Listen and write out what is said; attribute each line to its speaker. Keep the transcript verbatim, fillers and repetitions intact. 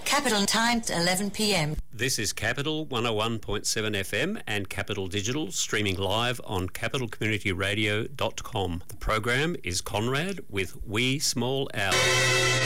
Speaker 1: Capital Time, eleven p m.
Speaker 2: This is Capital one oh one point seven F M and Capital Digital, streaming live on capital community radio dot com. The program is Conrad with Wee Small Owl.